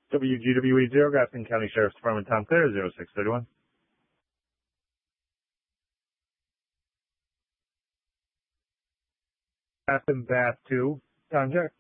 WGWE 0, Grafton County Sheriff's Department, Tom Clare, 0631. Grafton Bath 2, Tom Jack.